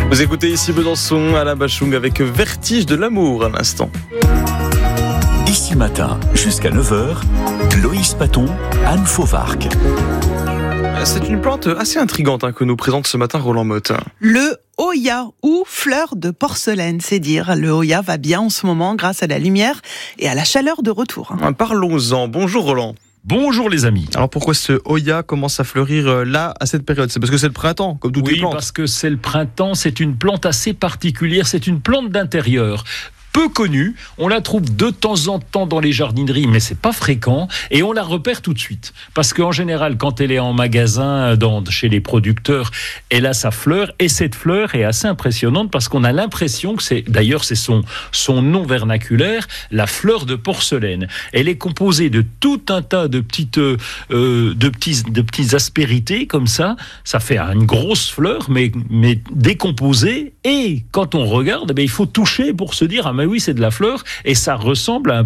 Vous écoutez ici Besançon, Alain Bachung avec Vertige de l'amour à l'instant. Ici Matin, jusqu'à 9h, Loïs Paton, Anne Fauvarc. C'est une plante assez intrigante que nous présente ce matin Roland Motte. Le Hoya ou fleur de porcelaine, c'est dire. Le Hoya va bien en ce moment grâce à la lumière et à la chaleur de retour. Parlons-en. Bonjour Roland. Bonjour les amis. Alors pourquoi ce Hoya commence à fleurir là, à cette période ? C'est parce que c'est le printemps, comme toutes les plantes. Oui, parce que c'est le printemps, c'est une plante assez particulière, c'est une plante d'intérieur. Peu connue, on la trouve de temps en temps dans les jardineries, mais c'est pas fréquent, et on la repère tout de suite. Parce qu'en général, quand elle est en magasin, chez les producteurs, elle a sa fleur, et cette fleur est assez impressionnante parce qu'on a l'impression que c'est son nom vernaculaire, la fleur de porcelaine. Elle est composée de tout un tas de petites aspérités comme ça. Ça fait une grosse fleur, mais décomposée. Et quand on regarde, il faut toucher pour se dire mais oui, c'est de la fleur, et ça ressemble à un